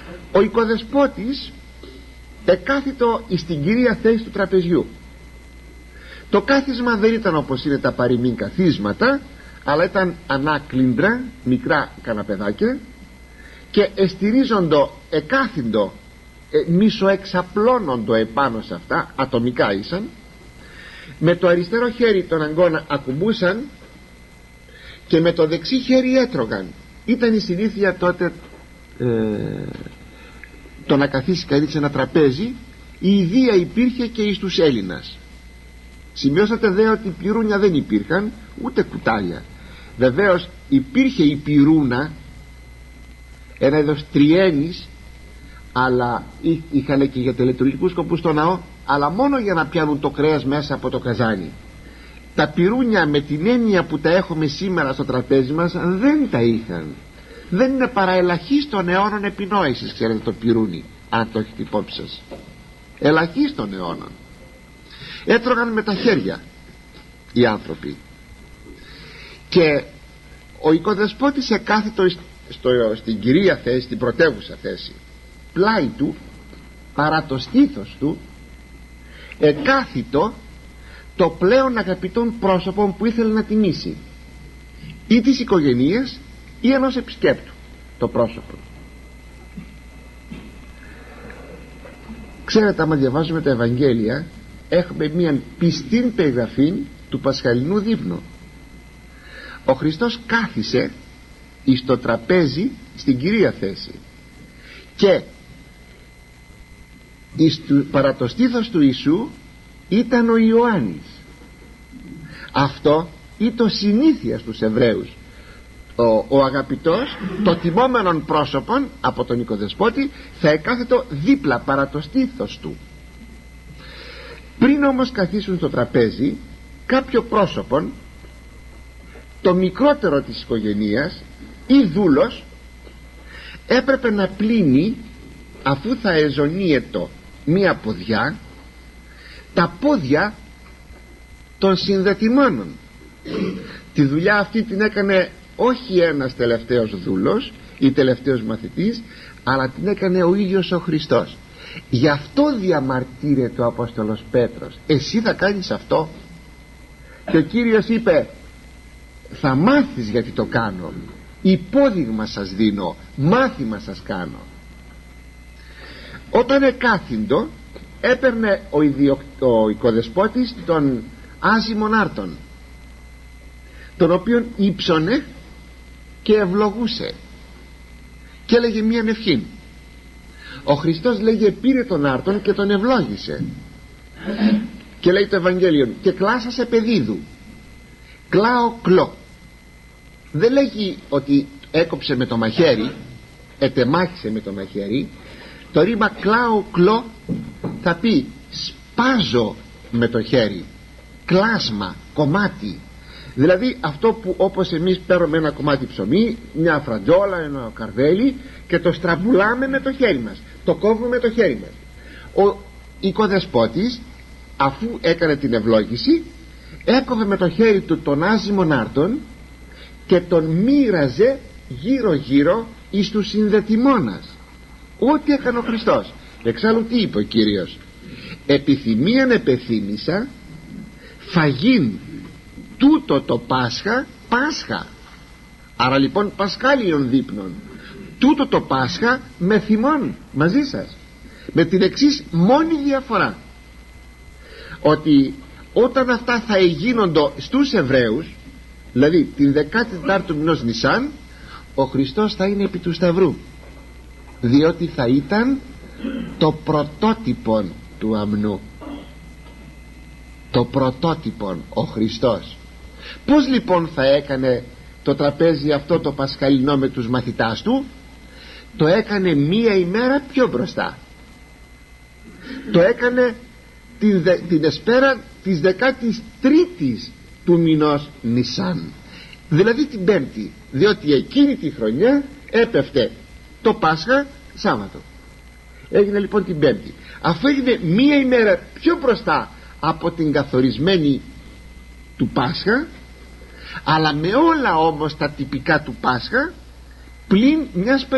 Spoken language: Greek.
Ο οικοδεσπότης εκάθιτο στην κυρία θέση του τραπεζιού. Το κάθισμα δεν ήταν όπως είναι τα παροιμήν καθίσματα, αλλά ήταν ανάκλυντρα, μικρά καναπεδάκια, και εστηρίζοντο εκάθιντο, μισοεξαπλώνοντο επάνω σε αυτά, ατομικά ήσαν, με το αριστερό χέρι τον αγκώνα ακουμπούσαν και με το δεξί χέρι έτρωγαν. Ήταν η συνήθεια τότε το να καθίσει κανείς σε ένα τραπέζι. Η ιδέα υπήρχε και εις τους Έλληνας. Σημειώσατε δε ότι πυρούνια δεν υπήρχαν, ούτε κουτάλια. Βεβαίως υπήρχε η πυρούνα, ένα είδος τριένης, αλλά είχαν και για τελετουργικούς σκοπούς στο ναό, αλλά μόνο για να πιάνουν το κρέας μέσα από το καζάνι. Τα πυρούνια με την έννοια που τα έχουμε σήμερα στο τραπέζι μας δεν τα είχαν. Δεν είναι παρά ελαχίστων αιώνων επινόησης, ξέρετε, το πυρούνι, αν το έχετε υπόψη σας. Ελαχίστων αιώνων. Έτρωγαν με τα χέρια οι άνθρωποι. Και ο οικοδεσπότης εκάθιτο στην κυρία θέση, στην πρωτεύουσα θέση, πλάι του, παρά το στήθος του, εκάθιτο το πλέον αγαπητόν πρόσωπο που ήθελε να τιμήσει, ή της οικογένειας ή ενός επισκέπτου το πρόσωπο. Ξέρετε, άμα διαβάζουμε τα Ευαγγέλια, έχουμε μια πιστήν περιγραφή του Πασχαλινού δείπνου. Ο Χριστός κάθισε εις το τραπέζι στην κυρία θέση, και παρά το στήθος του Ιησού ήταν ο Ιωάννης. Αυτό ήταν συνήθεια στους Εβραίους. Ο αγαπητός, το τιμόμενον πρόσωπον από τον οικοδεσπότη, θα εκάθετο δίπλα παρά το στήθος του. Πριν όμως καθίσουν στο τραπέζι, κάποιο πρόσωπον, το μικρότερο της οικογένειας ή δούλος, έπρεπε να πλύνει, αφού θα εζωνίετο μία ποδιά, τα πόδια των συνδετημόνων. Τη δουλειά αυτή την έκανε όχι ένας τελευταίος δούλος ή τελευταίος μαθητής, αλλά την έκανε ο ίδιος ο Χριστός. Γι' αυτό διαμαρτύρεται ο Απόστολος Πέτρος: εσύ θα κάνεις αυτό? Και ο Κύριος είπε: θα μάθεις γιατί το κάνω, υπόδειγμα σας δίνω, μάθημα σας κάνω. Όταν εκάθιντο, έπαιρνε ο οικοδεσπότης τον άζυμον άρτον, τον οποίον ύψωνε και ευλογούσε και έλεγε μία ευχή. Ο Χριστός, λέγε, πήρε τον άρτον και τον ευλόγησε, και λέει το Ευαγγέλιο: και κλάσασε παιδίδου, κλάω κλό. Δεν λέγει ότι έκοψε με το μαχαίρι, ετεμάχισε με το μαχαίρι. Το ρήμα κλάω κλό θα πει σπάζω με το χέρι, κλάσμα, κομμάτι. Δηλαδή αυτό που, όπως εμείς παίρνουμε ένα κομμάτι ψωμί, μια φραντζόλα, ένα καρβέλι, και το στραβουλάμε με το χέρι μας, το κόβουμε με το χέρι μας. Ο οικοδεσπότης, αφού έκανε την ευλόγηση, έκοβε με το χέρι του τον άζυμον άρτον και τον μοίραζε γύρω γύρω εις τους συνδετημόνας. Ό,τι έκανε ο Χριστός. Εξάλλου τι είπε ο Κύριος: επιθυμίαν επεθύμησα, φαγήν τούτο το Πάσχα, Πάσχα. Άρα λοιπόν πασχάλιον δείπνον, τούτο το Πάσχα με θυμών μαζί σας, με την εξής μόνη διαφορά, ότι όταν αυτά θα εγίνοντο στους Εβραίους, δηλαδή την 14η μηνός Νισάν, ο Χριστός θα είναι επί του Σταυρού, διότι θα ήταν το πρωτότυπον του αμνού, το πρωτότυπον ο Χριστός. Πώς λοιπόν θα έκανε το τραπέζι αυτό το πασχαλινό με τους μαθητάς του? Το έκανε μία ημέρα πιο μπροστά. Το έκανε την εσπέρα της 13ης του μηνός Νισάν, δηλαδή την Πέμπτη, διότι εκείνη τη χρονιά έπεφτε το Πάσχα Σάββατο. Έγινε λοιπόν την Πέμπτη. Αφού έγινε μία ημέρα πιο μπροστά από την καθορισμένη του Πάσχα, αλλά με όλα όμως τα τυπικά του Πάσχα, πλην μιας